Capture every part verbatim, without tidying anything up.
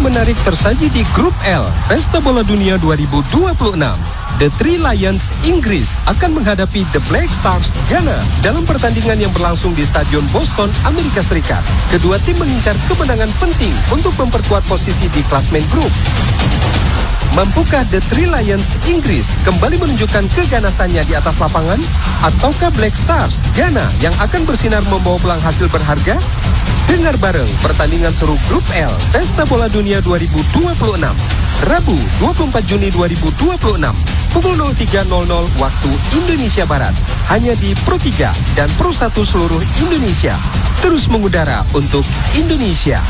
menarik tersaji di Grup L, Pesta Bola Dunia dua ribu dua puluh enam. The Three Lions Inggris akan menghadapi The Black Stars Ghana dalam pertandingan yang berlangsung di Stadion Boston, Amerika Serikat. Kedua tim mengincar kemenangan penting untuk memperkuat posisi di klasmen grup. Mampukah The Three Lions Inggris kembali menunjukkan keganasannya di atas lapangan? Ataukah Black Stars Ghana yang akan bersinar membawa pulang hasil berharga? Dengar bareng pertandingan seru Grup L Pesta Bola Dunia dua ribu dua puluh enam. Rabu dua puluh empat Juni dua ribu dua puluh enam pukul nol tiga nol nol waktu Indonesia Barat. Hanya di Pro tiga dan Pro satu seluruh Indonesia. Terus mengudara untuk Indonesia.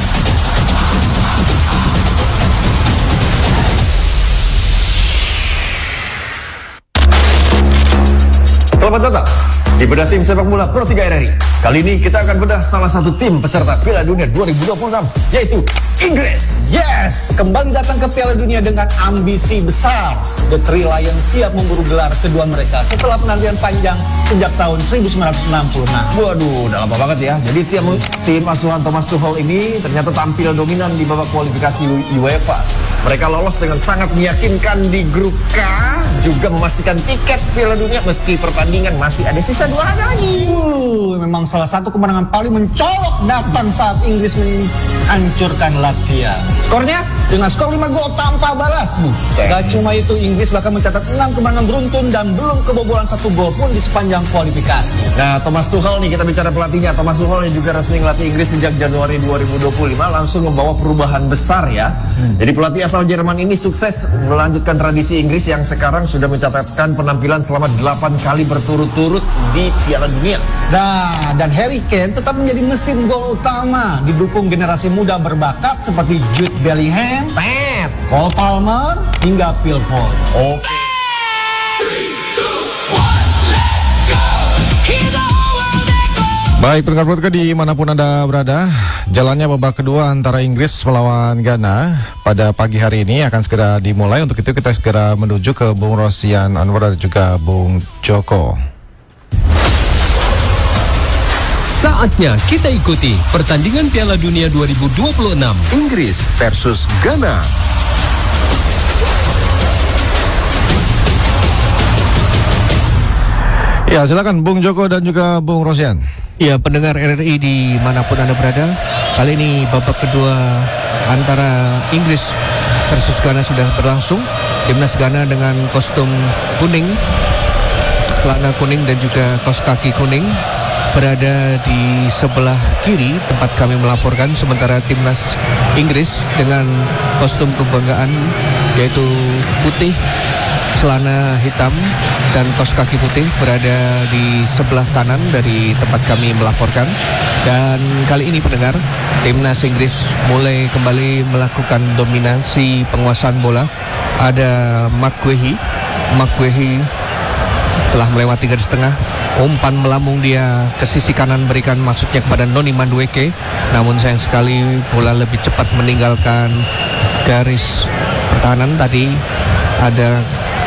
Selamat datang di bedah tim sepak bola Pro tiga R R I. Kali ini kita akan bedah salah satu tim peserta Piala Dunia dua ribu dua puluh enam, yaitu Inggris. Yes, kembali datang ke Piala Dunia dengan ambisi besar. The Three Lions siap memburu gelar kedua mereka setelah penantian panjang sejak tahun seribu sembilan ratus enam puluh enam. Waduh, udah lama banget ya. Jadi tim, tim asuhan Thomas Tuchel ini ternyata tampil dominan di babak kualifikasi UEFA. Mereka lolos dengan sangat meyakinkan di grup K, juga memastikan tiket Piala Dunia meski pertandingan masih ada sisa dua laga lagi. Uh, memang salah satu kemenangan paling mencolok datang saat Inggris menghancurkan Latvia. Skornya dengan skor lima gol tanpa balas. Buset. Gak cuma itu, Inggris bahkan mencatat enam kemenangan beruntun dan belum kebobolan satu gol pun di sepanjang kualifikasi. Nah, Thomas Tuchel nih, kita bicara pelatihnya. Thomas Tuchel yang juga resmi ngelatih Inggris sejak Januari dua ribu dua puluh lima langsung membawa perubahan besar ya. Hmm. Jadi pelatih asal Jerman ini sukses melanjutkan tradisi Inggris yang sekarang sudah mencatatkan penampilan selama delapan kali berturut-turut di Piala Dunia. Nah, dan Harry Kane tetap menjadi mesin gol utama, didukung generasi muda berbakat seperti Jude Bellingham, Pet, Cole Palmer, hingga Phil Foden. Oke. Baik, pendengar-pendengar dimanapun Anda berada, jalannya babak kedua antara Inggris melawan Ghana pada pagi hari ini akan segera dimulai. Untuk itu kita segera menuju ke Bung Rosian Anwar dan juga Bung Joko. Saatnya kita ikuti pertandingan Piala Dunia dua ribu dua puluh enam Inggris versus Ghana. Ya, silakan Bung Joko dan juga Bung Rosian. Ya, pendengar R R I dimanapun Anda berada, kali ini babak kedua antara Inggris versus Ghana sudah berlangsung. Timnas Ghana dengan kostum kuning, celana kuning dan juga kaos kaki kuning berada di sebelah kiri tempat kami melaporkan, sementara timnas Inggris dengan kostum kebanggaan yaitu putih, celana hitam dan kaos kaki putih berada di sebelah kanan dari tempat kami melaporkan. Dan kali ini pendengar, timnas Inggris mulai kembali melakukan dominasi penguasaan bola. Ada Mark Guehi Mark Guehi telah melewati garis tengah, umpan melambung dia ke sisi kanan, berikan maksudnya kepada Noni Madueke, namun sayang sekali bola lebih cepat meninggalkan garis pertahanan. Tadi ada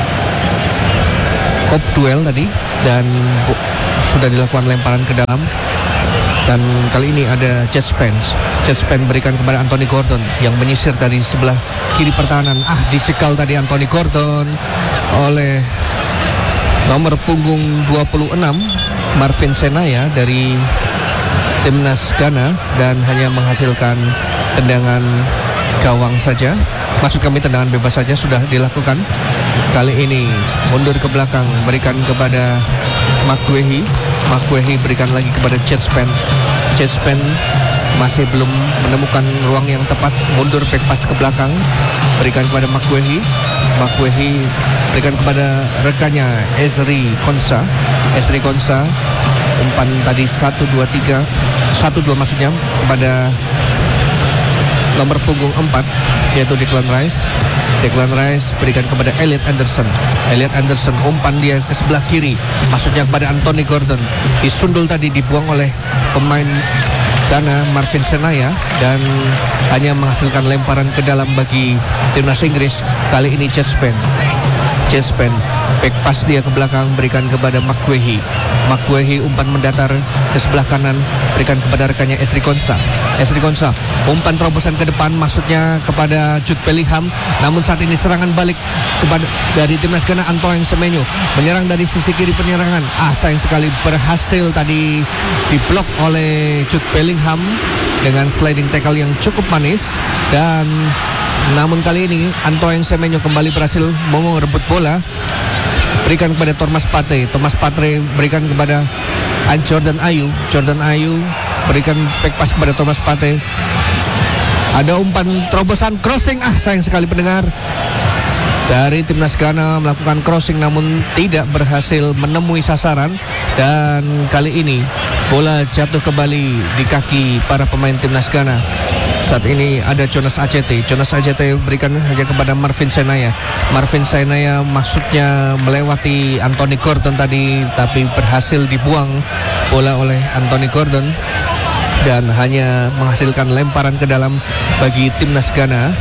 kop duel tadi dan sudah dilakukan lemparan ke dalam, dan kali ini ada Jet Spence Jet Spence berikan kepada Anthony Gordon yang menyisir dari sebelah kiri pertahanan. Ah, dicekal tadi Anthony Gordon oleh nomor punggung dua puluh enam Marvin Senaya dari timnas Ghana dan hanya menghasilkan tendangan gawang saja. Maksud kami tendangan bebas saja sudah dilakukan. Kali ini mundur ke belakang, berikan kepada Mark Guehi Mark Guehi berikan lagi kepada Jet Spence Jet Spence masih belum menemukan ruang yang tepat, mundur back pass ke belakang, berikan kepada Mark Guehi Mark Guehi berikan kepada rekannya Ezri Konsa Ezri Konsa umpan tadi satu dua tiga satu dua maksudnya kepada nomor punggung empat yaitu Declan Rice. Declan Rice berikan kepada Elliot Anderson. Elliot Anderson umpan dia ke sebelah kiri, maksudnya kepada Anthony Gordon. Disundul tadi, dibuang oleh pemain Ghana Marvin Senaya dan hanya menghasilkan lemparan ke dalam bagi timnas Inggris. Kali ini Jet Spence Chespen, back pass dia ke belakang, berikan kepada Makwehi. Makwehi umpan mendatar ke sebelah kanan, berikan kepada rekannya Esri Konsa. Esri Konsa, umpan terobosan ke depan, maksudnya kepada Jude Bellingham. Namun saat ini serangan balik kepada dari timnas Ghana, Antoine Semenyo menyerang dari sisi kiri penyerangan. Ah, sayang sekali berhasil tadi diblok oleh Jude Bellingham dengan sliding tackle yang cukup manis. Dan namun kali ini Antoine Semenyo kembali berhasil mau merebut bola, berikan kepada Thomas Partey. Thomas Partey berikan kepada Jordan Ayew. Jordan Ayew berikan back pass kepada Thomas Partey. Ada umpan terobosan crossing. Ah, sayang sekali pendengar, dari timnas Ghana melakukan crossing namun tidak berhasil menemui sasaran. Dan kali ini bola jatuh kembali di kaki para pemain timnas Ghana. Saat ini ada Jonas Acete. Jonas Acete berikan saja kepada Marvin Senaya. Marvin Senaya maksudnya melewati Anthony Gordon tadi, tapi berhasil dibuang bola oleh Anthony Gordon dan hanya menghasilkan lemparan ke dalam bagi timnas Ghana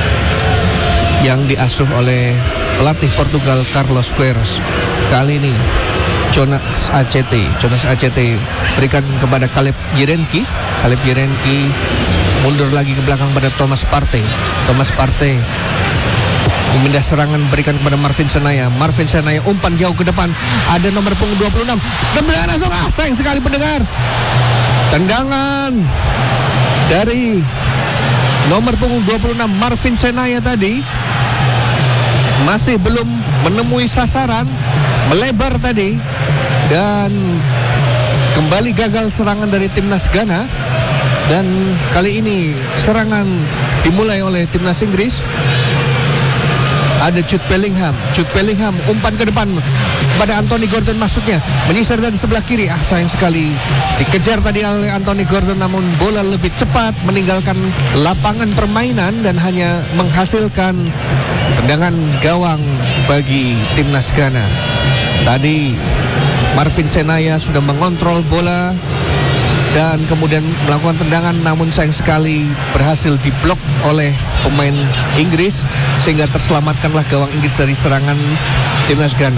yang diasuh oleh pelatih Portugal Carlos Queiroz. Kali ini Jonas Acete. Jonas Acete berikan kepada Caleb Yerenki. Caleb Yerenki mundur lagi ke belakang pada Thomas Partey. Thomas Partey memindah serangan, berikan kepada Marvin Senaya. Marvin Senaya umpan jauh ke depan. Ada nomor punggung dua puluh enam. Dan langsung, ah, sayang sekali pendengar. Tendangan dari nomor punggung dua puluh enam Marvin Senaya tadi masih belum menemui sasaran, melebar tadi, dan kembali gagal serangan dari timnas Ghana. Dan kali ini serangan dimulai oleh timnas Inggris. Ada Jude Bellingham. Jude Bellingham umpan ke depan kepada Anthony Gordon, maksudnya menyisir dari sebelah kiri. Ah, sayang sekali dikejar tadi oleh Anthony Gordon, namun bola lebih cepat meninggalkan lapangan permainan dan hanya menghasilkan tendangan gawang bagi timnas Ghana. Tadi Marvin Senaya sudah mengontrol bola dan kemudian melakukan tendangan, namun sayang sekali berhasil diblok oleh pemain Inggris sehingga terselamatkanlah gawang Inggris dari serangan timnas Ghana.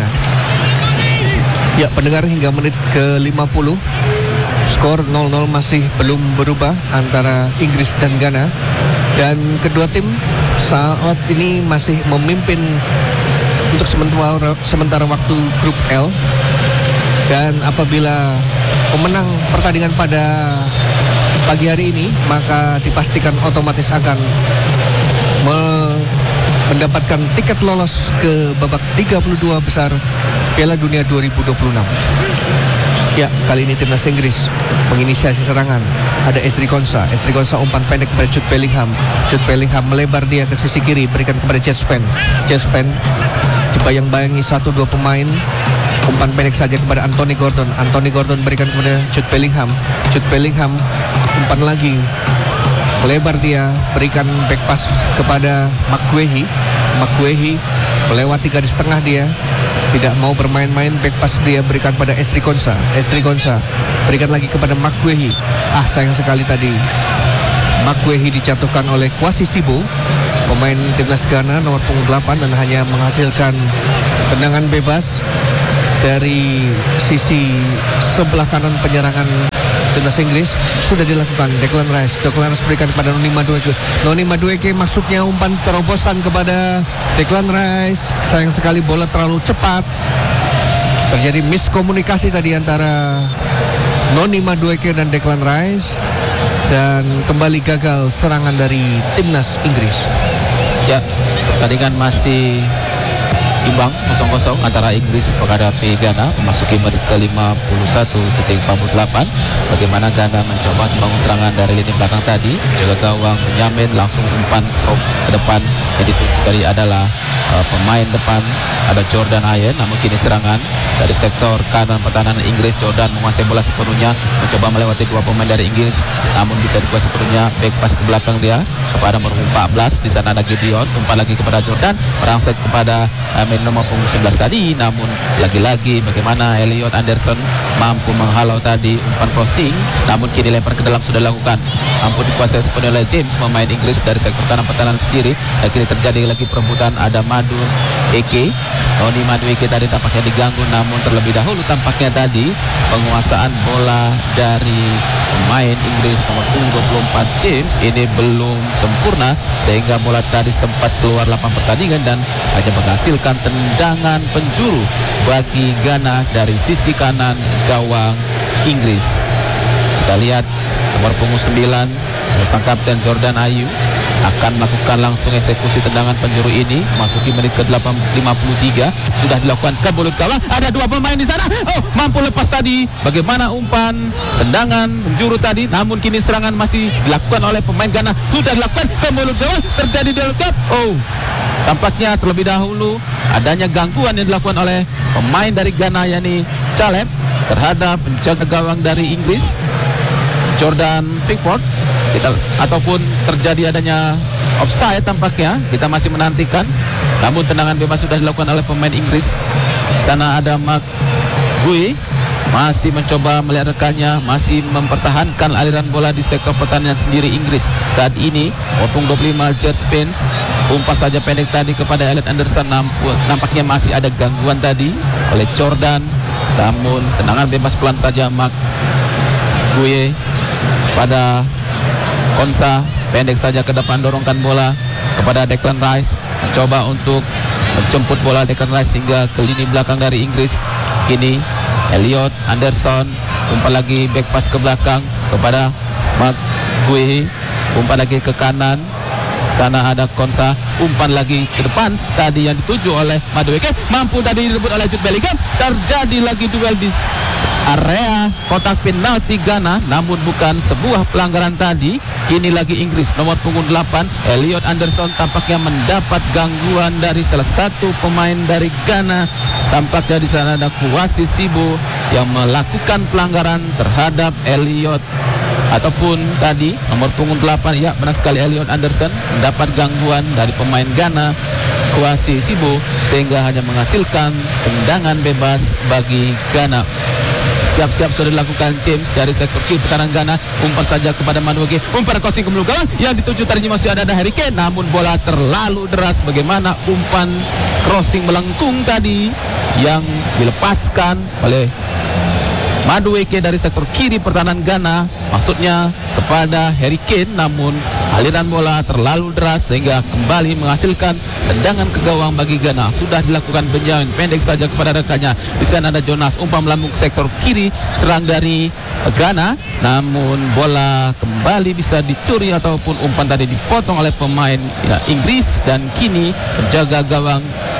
Ya, pendengar, hingga menit ke lima puluh skor nol nol masih belum berubah antara Inggris dan Ghana, dan kedua tim saat ini masih memimpin untuk sementara, sementara waktu grup L. Dan apabila pemenang pertandingan pada pagi hari ini, maka dipastikan otomatis akan me- mendapatkan tiket lolos ke babak tiga puluh dua besar Piala Dunia dua ribu dua puluh enam. Ya, kali ini timnas Inggris menginisiasi serangan. Ada Esri Konsa. Esri Konsa umpan pendek kepada Jude Bellingham. Jude Bellingham melebar dia ke sisi kiri, berikan kepada Chespen. Chespen dibayang-bayangi satu dua pemain. Umpan pendek saja kepada Anthony Gordon. Anthony Gordon berikan kepada Jude Bellingham. Jude Bellingham umpan lagi, lebar dia, berikan back pass kepada Makwehi. Makwehi melewati garis tengah dia, tidak mau bermain-main, back pass dia berikan pada Esri Konsa. Esri Konsa berikan lagi kepada Makwehi. Ah, sayang sekali tadi Makwehi dijatuhkan oleh Kwasi Sibo, pemain timnas Ghana nomor punggung delapan, dan hanya menghasilkan tendangan bebas dari sisi sebelah kanan penyerangan timnas Inggris. Sudah dilakukan Declan Rice. Declan Rice berikan kepada Noni Madueke. Noni Madueke maksudnya umpan terobosan kepada Declan Rice. Sayang sekali bola terlalu cepat. Terjadi miskomunikasi tadi antara Noni Madueke dan Declan Rice, dan kembali gagal serangan dari timnas Inggris. Ya, pertandingan masih imbang kosong kosong antara Inggris menghadapi Ghana memasuki menit ke lima puluh satu detik empat puluh delapan. Bagaimana Ghana mencoba membangun serangan dari lini belakang tadi, juga gawang menyamin langsung umpan ke depan yang dituju dari adalah uh, pemain depan ada Jordan Ayew. Namun kini serangan dari sektor kanan pertahanan Inggris. Jordan menguasai bola sepenuhnya, mencoba melewati dua pemain dari Inggris, namun bisa dikuasai sepenuhnya. Back pass ke belakang dia kepada nomor empat belas. Di sana ada Gideon, umpan lagi kepada Jordan, merangsek kepada uh, nomor punggung sebelas tadi. Namun lagi-lagi bagaimana Elliot Anderson mampu menghalau tadi umpan crossing, namun kini lempar ke dalam sudah dilakukan, mampu dikuasai sepenuhnya oleh James, pemain Inggris dari sektor kanan pertahanan sendiri. Dan kini terjadi lagi perebutan, ada Madueke. Tony Madueke tadi tampaknya diganggu, namun terlebih dahulu tampaknya tadi penguasaan bola dari pemain Inggris nomor punggung dua puluh empat James ini belum sempurna, sehingga bola tadi sempat keluar lapangan pertandingan dan hanya menghasilkan tendangan penjuru bagi Ghana dari sisi kanan gawang Inggris. Kita lihat nomor punggung sembilan sang kapten Jordan Ayew akan melakukan langsung eksekusi tendangan penjuru ini. Masuki menit ke lima puluh tiga, sudah dilakukan ke mulut gawang. Ada dua pemain di sana. Oh, mampu lepas tadi. Bagaimana umpan tendangan penjuru tadi, namun kini serangan masih dilakukan oleh pemain Ghana. Sudah dilakukan ke mulut gawang, terjadi delgap. Oh, tampaknya terlebih dahulu adanya gangguan yang dilakukan oleh pemain dari Ghana, yakni Caleb, terhadap penjaga gawang dari Inggris Jordan Pickford. Kita, ataupun terjadi adanya offside tampaknya, kita masih menantikan. Namun tendangan bebas sudah dilakukan oleh pemain Inggris. Sana ada Mark Gui, masih mencoba melihat rekannya, masih mempertahankan aliran bola di sektor pertahanan sendiri Inggris. Saat ini opung dua puluh lima Jet Spence, umpan saja pendek tadi kepada Elliot Anderson, nampaknya masih ada gangguan tadi oleh Jordan. Namun tendangan bebas pelan saja Mark Gui pada Konsa, pendek saja ke depan, dorongkan bola kepada Declan Rice, mencoba untuk menjemput bola Declan Rice hingga ke lini belakang dari Inggris. Kini Elliot Anderson, umpan lagi back pass ke belakang kepada Mark Gui, umpan lagi ke kanan. Sana ada Konsa, umpan lagi ke depan tadi yang dituju oleh Madueke, mampu tadi direbut oleh Jude Bellingham. Terjadi lagi duel di area kotak penalti Ghana, namun bukan sebuah pelanggaran tadi. Kini lagi Inggris nomor punggung delapan Elliot Anderson tampaknya mendapat gangguan dari salah satu pemain dari Ghana. Tampaknya di sana ada Kwasi Sibo yang melakukan pelanggaran terhadap Elliot, ataupun tadi nomor punggung delapan, ya benar sekali, Elliot Anderson mendapat gangguan dari pemain Ghana Kwasi Sibo, sehingga hanya menghasilkan tendangan bebas bagi Ghana. Siap-siap sudah dilakukan James dari sektor kiri pertahanan Ghana. Umpan saja kepada Madueke, umpan crossing ke mulut gawang yang dituju tadinya masih ada ada Harry Kane, namun bola terlalu deras. Bagaimana umpan crossing melengkung tadi yang dilepaskan oleh Madueke dari sektor kiri pertahanan Ghana, maksudnya kepada Harry Kane, namun aliran bola terlalu deras sehingga kembali menghasilkan tendangan ke gawang bagi Ghana. Sudah dilakukan Benjamin, pendek saja kepada rekannya. Di sana ada Jonas, umpan melambung sektor kiri, serang dari Ghana, namun bola kembali bisa dicuri ataupun umpan tadi dipotong oleh pemain ya, Inggris, dan kini penjaga gawang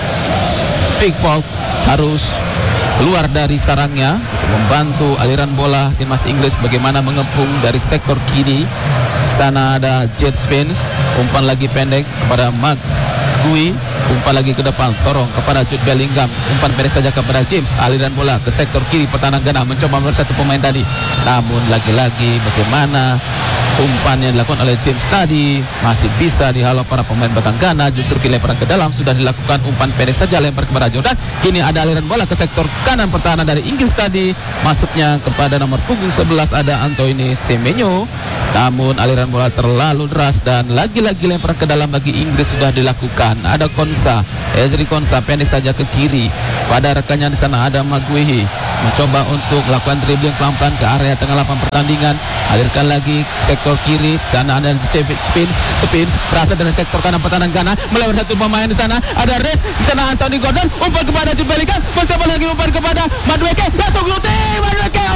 Pickford harus keluar dari sarangnya untuk membantu aliran bola timnas Inggris bagaimana mengepung dari sektor kiri. Sana ada Jet Spence, umpan lagi pendek kepada Mark Gui, umpan lagi ke depan, sorong kepada Jude Bellingham, umpan pendek saja kepada James. Aliran bola ke sektor kiri pertahanan Ghana, mencoba nomor satu pemain tadi, namun lagi-lagi bagaimana umpan yang dilakukan oleh James tadi masih bisa dihalau para pemain belakang Ghana. Justru kini lemparan ke dalam, sudah dilakukan umpan pendek saja lempar kepada Jordan. Kini ada aliran bola ke sektor kanan pertahanan dari Inggris tadi, masuknya kepada nomor punggung sebelas ada Anthony Semenyo, namun aliran bola terlalu deras dan lagi-lagi lemparan ke dalam bagi Inggris sudah dilakukan. Ada Konsa, Ezri Konsa, pendek saja ke kiri pada rekannya. Di sana ada Maguire, mencoba untuk melakukan dribbling pelan-pelan ke area tengah lapangan pertandingan, alirkan lagi sektor kiri. Sana ada Spins, Spins berasal dari sektor kanan pertahanan Ghana, melewati satu pemain. Di sana ada Reis, di sana Anthony Gordon, umpan kepada Jude Bellingham, mencoba lagi umpan kepada Madueke, langsung shooting Madueke.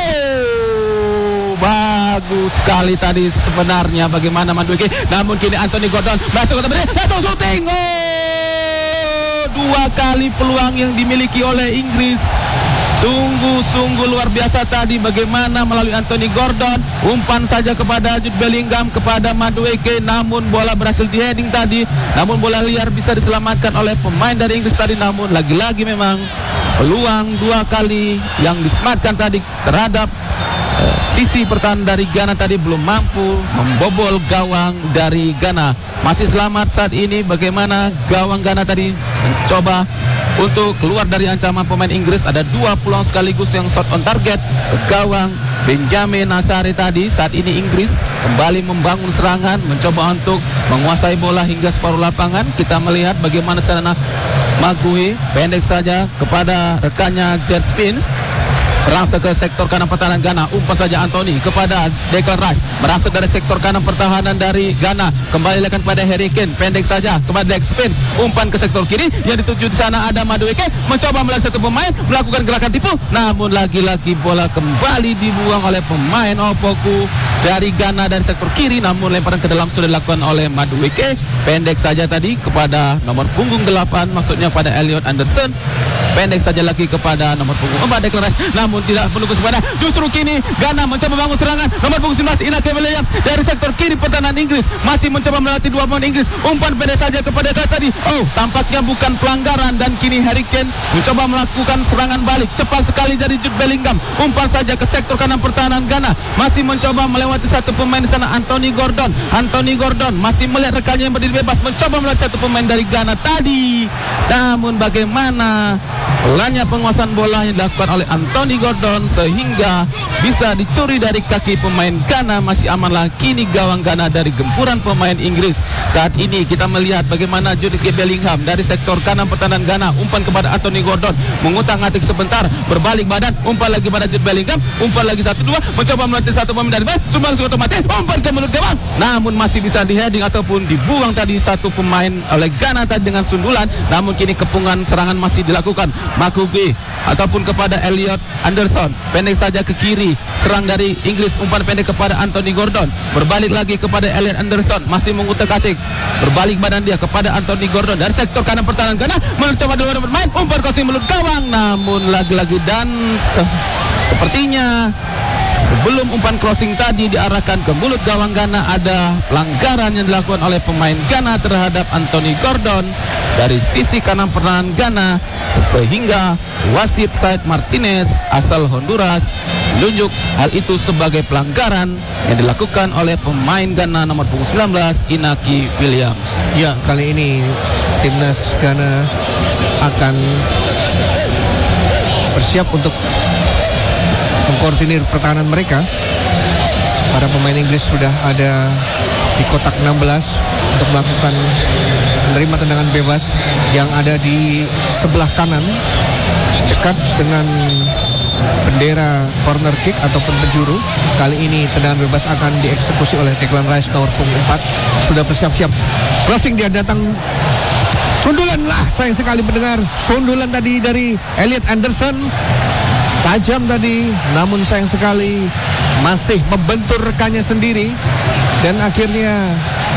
Oh, bagus sekali tadi sebenarnya bagaimana Madueke, namun kini Anthony Gordon masuk ke tempat, langsung shooting. Oh, dua kali peluang yang dimiliki oleh Inggris. Sungguh-sungguh luar biasa tadi bagaimana melalui Anthony Gordon, umpan saja kepada Jude Bellingham, kepada Madueke, namun bola berhasil di heading tadi, namun bola liar bisa diselamatkan oleh pemain dari Inggris tadi. Namun lagi-lagi memang peluang dua kali yang disematkan tadi terhadap uh, sisi pertahanan dari Ghana tadi belum mampu membobol gawang dari Ghana. Masih selamat saat ini bagaimana gawang Ghana tadi mencoba untuk keluar dari ancaman pemain Inggris. Ada dua peluang sekaligus yang shot on target ke gawang Benjamin Asare tadi. Saat ini Inggris kembali membangun serangan, mencoba untuk menguasai bola hingga separuh lapangan. Kita melihat bagaimana sana Maguhi pendek saja kepada rekannya Jet Spence. Merasuk ke sektor kanan pertahanan Ghana. Umpan saja Anthony kepada Declan Rice. Merasuk dari sektor kanan pertahanan dari Ghana. Kembali lekan pada Harry Kane. Pendek saja kepada Dex Spence. Umpan ke sektor kiri. Yang dituju di sana ada Madueke. Mencoba melihat satu pemain. Melakukan gerakan tipu. Namun lagi-lagi bola kembali dibuang oleh pemain Opoku dari Ghana dari sektor kiri. Namun lemparan ke dalam sudah dilakukan oleh Madueke. Pendek saja tadi kepada nomor punggung delapan. Maksudnya pada Elliot Anderson. Pendek saja lagi kepada nomor punggung empat Declan Rice. Namun tidak menunggu sebentar. Justru kini Ghana mencoba bangun serangan. Nomor punggung sembilan belas Inaki Williams dari sektor kiri pertahanan Inggris masih mencoba melewati dua pemain Inggris. Umpan pendek saja kepada Kasadi. Oh, tampaknya bukan pelanggaran. Dan kini Harry Kane mencoba melakukan serangan balik. Cepat sekali dari Jude Bellingham. Umpan saja ke sektor kanan pertahanan Ghana. Masih mencoba melewati satu pemain di sana, Anthony Gordon. Anthony Gordon masih melihat rekannya yang berdiri bebas. Mencoba melewati satu pemain dari Ghana tadi. Namun bagaimana pelannya penguasaan bola yang dilakukan oleh Anthony Gordon sehingga bisa dicuri dari kaki pemain Ghana. Masih amanlah kini gawang Ghana dari gempuran pemain Inggris. Saat ini kita melihat bagaimana Jude Bellingham dari sektor kanan pertahanan Ghana. Umpan kepada Anthony Gordon, mengutak-atik sebentar, berbalik badan, umpan lagi pada Jude Bellingham. Umpan lagi satu dua, mencoba melatih satu pemain dari bawah, sumbang suatu mati, umpan ke mulut gawang. Namun masih bisa di-heading ataupun dibuang tadi satu pemain oleh Ghana tadi dengan sundulan. Namun kini kepungan serangan masih dilakukan. Makugi ataupun kepada Elliot Anderson. Pendek saja ke kiri. Serang dari Inggris. Umpan pendek kepada Anthony Gordon. Berbalik lagi kepada Elliot Anderson. Masih mengutak-atik. Berbalik badan dia kepada Anthony Gordon. Dari sektor kanan pertahanan Ghana. Mencoba dua bermain. Umpan crossing mulut gawang. Namun lagi-lagi dan se sepertinya sebelum umpan crossing tadi diarahkan ke mulut gawang Ghana, ada pelanggaran yang dilakukan oleh pemain Ghana terhadap Anthony Gordon dari sisi kanan pertahanan Ghana, sehingga wasit Said Martinez asal Honduras menunjuk hal itu sebagai pelanggaran yang dilakukan oleh pemain Ghana nomor punggung sembilan belas Inaki Williams. Ya, kali ini timnas Ghana akan bersiap untuk mengkoordinir pertahanan mereka. Para pemain Inggris sudah ada di kotak enam belas untuk melakukan menerima tendangan bebas yang ada di sebelah kanan dekat dengan bendera corner kick ataupun penjuru. Kali ini tendangan bebas akan dieksekusi oleh Declan Rice nomor punggung empat. Sudah bersiap-siap. Crossing dia datang. Sundulan lah, sayang sekali mendengar sundulan tadi dari Elliot Anderson. Tajam tadi, namun sayang sekali masih membentur rekannya sendiri dan akhirnya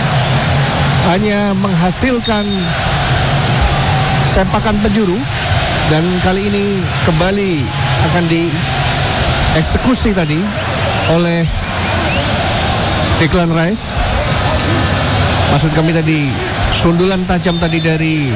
hanya menghasilkan sepakan penjuru. Dan kali ini kembali akan dieksekusi tadi oleh Declan Rice. Maksud kami tadi sundulan tajam tadi dari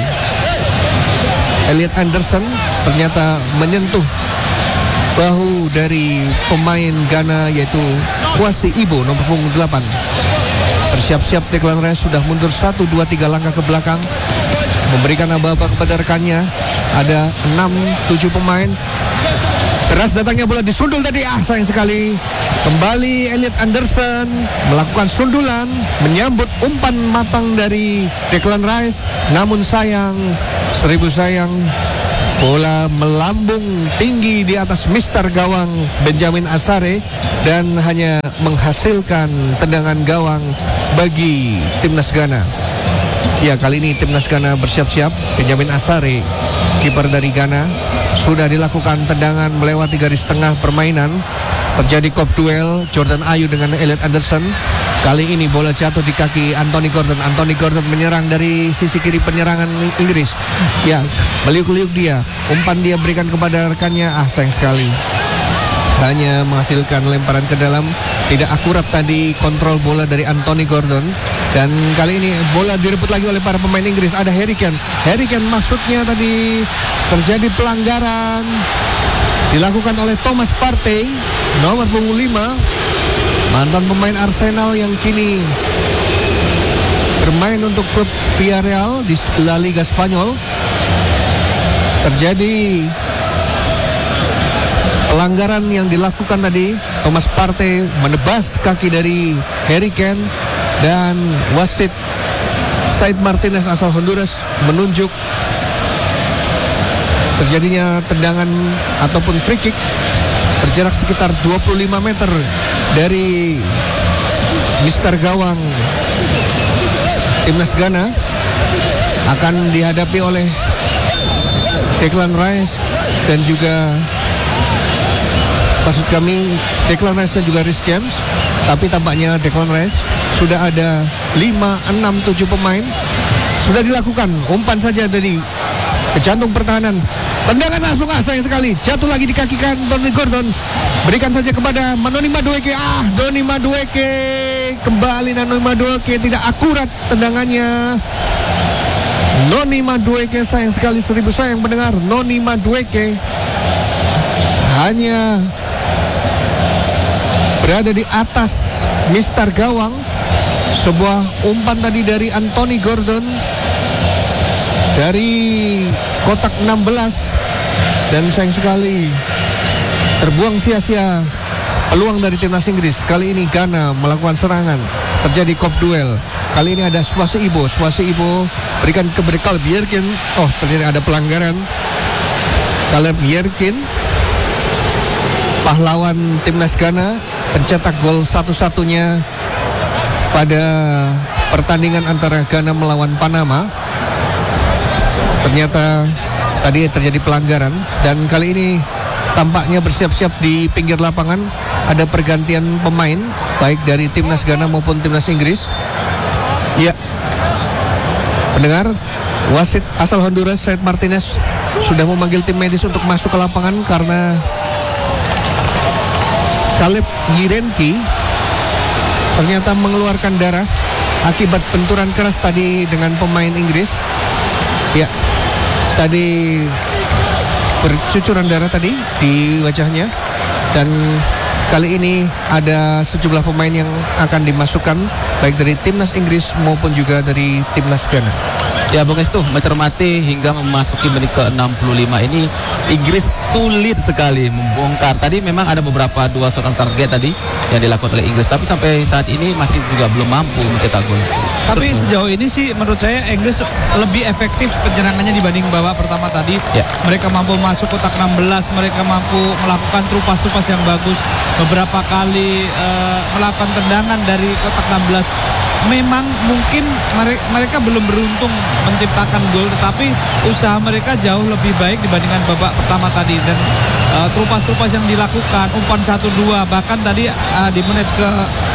Elliot Anderson ternyata menyentuh bahu dari pemain Ghana yaitu Kwasi Ibo nomor punggung delapan. Bersiap-siap Declan Rice sudah mundur satu dua tiga langkah ke belakang, memberikan aba-aba kepada rekannya. Ada enam tujuh pemain. Teras datangnya bola disundul tadi, ah sayang sekali. Kembali Elliot Anderson melakukan sundulan, menyambut umpan matang dari Declan Rice. Namun sayang, seribu sayang, bola melambung tinggi di atas mister gawang Benjamin Asare dan hanya menghasilkan tendangan gawang bagi timnas Ghana. Ya, kali ini timnas Ghana bersiap-siap. Benjamin Asare, kiper dari Ghana, sudah dilakukan tendangan melewati garis tengah permainan. Terjadi kop duel Jordan Ayew dengan Elliot Anderson. Kali ini bola jatuh di kaki Anthony Gordon. Anthony Gordon menyerang dari sisi kiri penyerangan Inggris. Ya, meliuk-liuk dia. Umpan dia berikan kepada rekannya. Ah, sayang sekali. Hanya menghasilkan lemparan ke dalam. Tidak akurat tadi kontrol bola dari Anthony Gordon. Dan kali ini bola direbut lagi oleh para pemain Inggris. Ada Harry Kane. Harry Kane maksudnya tadi terjadi pelanggaran dilakukan oleh Thomas Partey nomor punggung lima, mantan pemain Arsenal yang kini bermain untuk klub Villarreal di La Liga Spanyol. terjadi pelanggaran yang dilakukan tadi. Thomas Partey menebas kaki dari Harry Kane dan wasit Said Martinez asal Honduras menunjuk terjadinya tendangan ataupun free kick berjarak sekitar dua puluh lima meter dari Mister Gawang timnas Ghana. Akan dihadapi oleh Declan Rice dan juga maksud kami Declan Rice dan juga Reece James. Tapi tampaknya Declan Rice sudah ada lima, enam, tujuh pemain. Sudah dilakukan umpan saja dari ke jantung pertahanan. Tendangan langsung ah sayang sekali. Jatuh lagi di kaki kan Anthony Gordon. Berikan saja kepada Noni Madueke. Ah, Noni Madueke. Kembali Noni Madueke tidak akurat tendangannya. Noni Madueke sayang sekali, seribu sayang pendengar. Noni Madueke hanya berada di atas Mister Gawang. Sebuah umpan tadi dari Anthony Gordon dari kotak enam belas dan sayang sekali terbuang sia-sia peluang dari timnas Inggris. Kali ini Ghana melakukan serangan, terjadi kop duel. Kali ini ada Swasi Ibo. Swasi Ibo berikan kepada Caleb Yerkin. Oh, ternyata ada pelanggaran. Caleb Yerkin, pahlawan timnas Ghana, pencetak gol satu-satunya pada pertandingan antara Ghana melawan Panama. Ternyata tadi terjadi pelanggaran dan kali ini tampaknya bersiap-siap di pinggir lapangan. Ada pergantian pemain baik dari timnas Ghana maupun timnas Inggris. Ya, pendengar, wasit asal Honduras Said Martinez sudah memanggil tim medis untuk masuk ke lapangan karena Caleb Yirenki ternyata mengeluarkan darah akibat benturan keras tadi dengan pemain Inggris. Ya, tadi bercucuran darah tadi di wajahnya. Dan kali ini ada sejumlah pemain yang akan dimasukkan baik dari timnas Inggris maupun juga dari timnas Ghana. Ya, Bung Estu, mencermati hingga memasuki menit ke enam puluh lima ini Inggris sulit sekali membongkar. Tadi memang ada beberapa dua shot on target tadi yang dilakukan oleh Inggris, tapi sampai saat ini masih juga belum mampu mencetak gol. Tapi sejauh ini sih menurut saya Inggris lebih efektif penyerangannya dibanding babak pertama tadi. Ya. Mereka mampu masuk kotak enam belas, mereka mampu melakukan trupas-trupas yang bagus, beberapa kali uh, melakukan tendangan dari kotak enam belas. Memang mungkin mereka belum beruntung menciptakan gol, tetapi usaha mereka jauh lebih baik dibandingkan babak pertama tadi. Dan uh, trupas-trupas yang dilakukan, umpan satu dua, bahkan tadi uh, di menit ke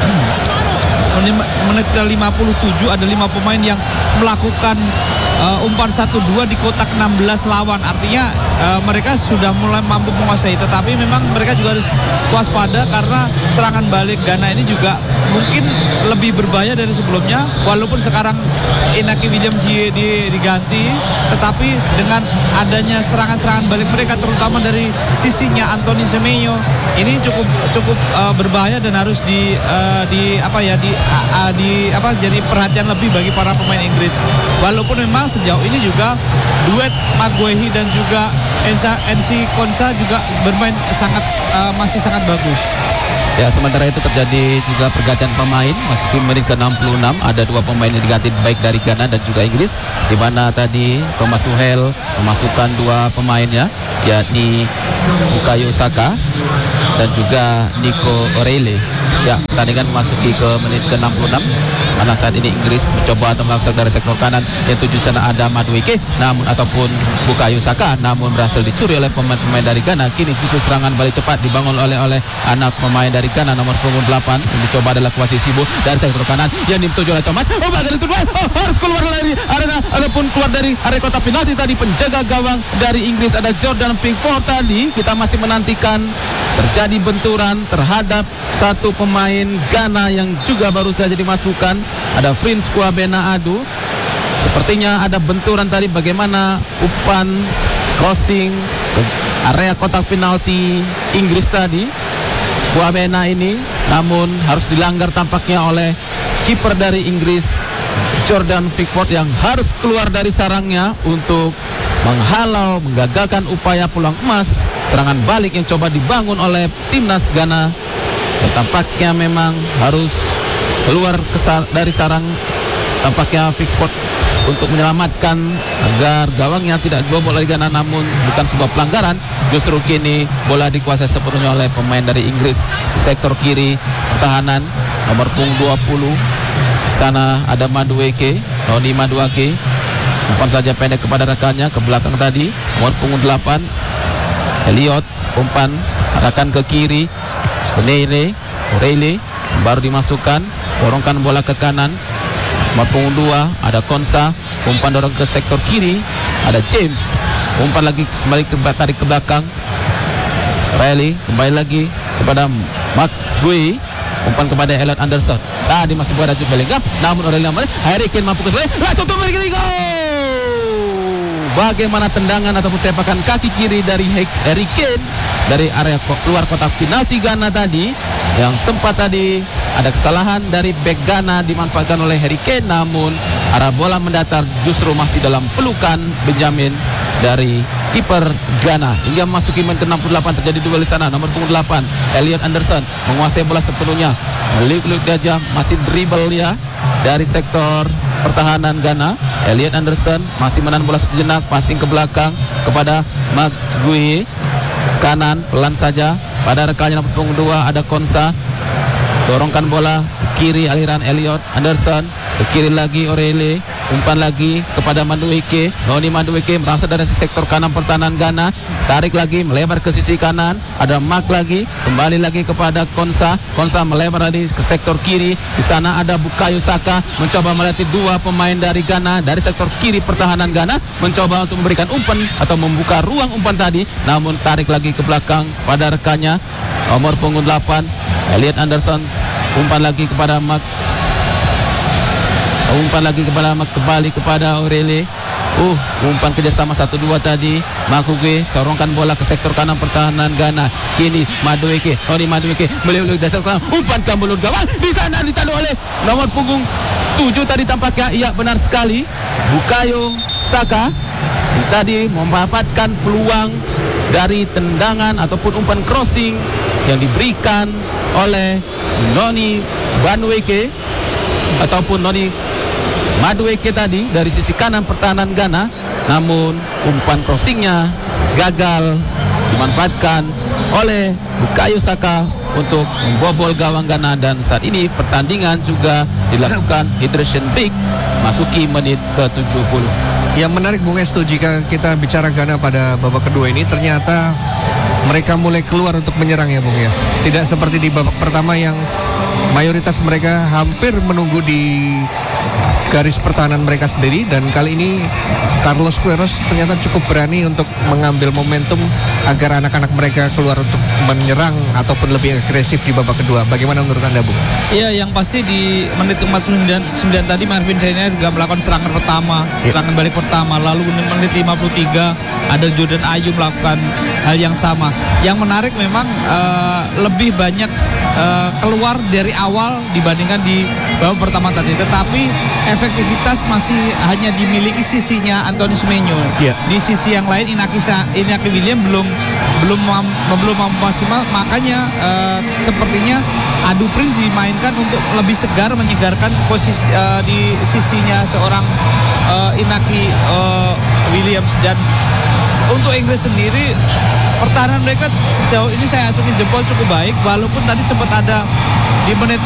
menit ke lima puluh tujuh ada lima pemain yang melakukan uh, umpan satu dua di kotak enam belas lawan. Artinya uh, mereka sudah mulai mampu menguasai, tetapi memang mereka juga harus waspada karena serangan balik Ghana ini juga mungkin lebih berbahaya dari sebelumnya. Walaupun sekarang Inaki Williams di, di, diganti, tetapi dengan adanya serangan-serangan balik mereka terutama dari sisinya Anthony Semenyo ini cukup cukup uh, berbahaya dan harus di uh, di apa ya di uh, di apa jadi perhatian lebih bagi para pemain Inggris. Walaupun memang sejauh ini juga duet Maguire dan juga Enza Ensi Konsa juga bermain sangat uh, masih sangat bagus. Ya, sementara itu terjadi juga pergantian pemain. Masuki menit ke enam puluh enam ada dua pemain yang diganti baik dari Ghana dan juga Inggris, di mana tadi Thomas Tuchel memasukkan dua pemainnya, yakni Bukayo Saka dan juga Nico O'Reilly. Ya, pertandingan memasuki ke menit ke enam puluh enam, mana saat ini Inggris mencoba atau melangsung dari sektor kanan yang tuju sana ada Madueke namun ataupun Bukayo Saka, namun berhasil dicuri oleh pemain-pemain dari Ghana. Kini justru serangan balik cepat dibangun oleh oleh anak pemain dari Ghana nomor punggung delapan yang dicoba adalah Kwasi Sibo dari sektor kanan yang dituju oleh Thomas. Oh, bagian kedua oh, harus keluar dari arena ataupun keluar dari area kotak penalti. Tadi penjaga gawang dari Inggris ada Jordan Pickford. Tadi kita masih menantikan terjadi benturan terhadap satu pemain Ghana yang juga baru saja dimasukkan, ada Prince Kwabena Adu. Sepertinya ada benturan tadi, bagaimana umpan crossing ke area kotak penalti Inggris tadi Kwabena ini, namun harus dilanggar tampaknya oleh kiper dari Inggris Jordan Pickford yang harus keluar dari sarangnya untuk menghalau, menggagalkan upaya peluang emas serangan balik yang coba dibangun oleh timnas Ghana. Dan tampaknya memang harus keluar kesar, dari sarang tampaknya Pickford untuk menyelamatkan agar gawangnya tidak dibobol oleh Ghana, namun bukan sebuah pelanggaran. Justru kini bola dikuasai sepenuhnya oleh pemain dari Inggris di sektor kiri pertahanan nomor punggung dua puluh. Di sana ada Madueke, Noni Madueke. Umpan saja pendek kepada rekannya ke belakang tadi, nomor punggung delapan Elliot. Umpan arahkan ke kiri, Benele, O'Reilly baru dimasukkan, dorongkan bola ke kanan. Nomor punggung dua ada Konsa, umpan dorong ke sektor kiri, ada James, umpan lagi kembali ke tarik ke belakang. Riley kembali lagi kepada Mark Gui, umpan kepada Elliot Anderson. Tadi masih pada Jude Bellingham, namun O'Reilly Harry Kane mampu ke sebelah, langsung tumpul ke gol. Bagaimana tendangan ataupun sepakan kaki kiri dari Harry Kane dari area keluar kotak penalti Ghana tadi, yang sempat tadi ada kesalahan dari bek Ghana dimanfaatkan oleh Harry Kane, namun arah bola mendatar justru masih dalam pelukan Benjamin dari kiper Ghana. Hingga memasuki menit ke enam puluh delapan terjadi duel di sana. Nomor punggung delapan Elliot Anderson menguasai bola sepenuhnya, meliuk-liuk aja, masih dribble ya dari sektor pertahanan Ghana. Elliot Anderson masih menahan bola sejenak, passing ke belakang kepada Maguire, kanan pelan saja pada rekannya nomor punggung dua ada Konsa, dorongkan bola ke kiri, aliran Elliot Anderson ke kiri lagi O'Reilly, umpan lagi kepada Madueke, Noni Madueke merasa dari sektor kanan pertahanan Ghana, tarik lagi melebar ke sisi kanan, ada Mark lagi, kembali lagi kepada Konsa, Konsa melebar lagi ke sektor kiri, di sana ada Bukayo Saka mencoba melatih dua pemain dari Ghana dari sektor kiri pertahanan Ghana, mencoba untuk memberikan umpan atau membuka ruang umpan tadi, namun tarik lagi ke belakang pada rekannya nomor punggung delapan Elliot Anderson, umpan lagi kepada Mark, umpan lagi kepada Mark, kembali kepada O'Reilly. Uh, umpan kerjasama satu dua tadi. Makuge sorongkan bola ke sektor kanan pertahanan Ghana. Kini Madueke, Noni Madueke meliuk-liuk dasar kanan, umpan ke mulut gawang. Di sana ditandu oleh nomor punggung tujuh tadi tampaknya. Iya benar sekali, Bukayo Saka tadi memanfaatkan peluang dari tendangan ataupun umpan crossing yang diberikan oleh Noni Madueke ataupun Noni Madueke tadi dari sisi kanan pertahanan Ghana, namun umpan crossingnya gagal dimanfaatkan oleh Bukayo Saka untuk membobol gawang Ghana, dan saat ini pertandingan juga dilakukan hydration break masuki menit ke tujuh puluh. Yang menarik Bung Esto, jika kita bicara Ghana pada babak kedua ini, ternyata mereka mulai keluar untuk menyerang ya Bung ya. Tidak seperti di babak pertama yang mayoritas mereka hampir menunggu di garis pertahanan mereka sendiri, dan kali ini Carlos Queiroz ternyata cukup berani untuk mengambil momentum agar anak-anak mereka keluar untuk menyerang ataupun lebih agresif di babak kedua. Bagaimana menurut Anda, Bung? Iya, yang pasti di menit ke empat puluh sembilan tadi Marvin Daniel juga melakukan serangan pertama, ya. serangan balik pertama. Lalu di menit lima puluh tiga ada Jordan Ayew melakukan hal yang sama. Yang menarik memang uh, lebih banyak uh, keluar dari awal dibandingkan di babak pertama tadi, tetapi efektivitas masih hanya dimiliki sisinya Anthony Semenyo. Yeah. Di sisi yang lain Inaki, Inaki William belum belum belum mampu maksimal, makanya uh, sepertinya Adu Prince dimainkan untuk lebih segar, menyegarkan posisi uh, di sisinya seorang uh, Inaki uh, Williams. Dan untuk Inggris sendiri pertahanan mereka sejauh ini saya acungin jempol cukup baik, walaupun tadi sempat ada di menit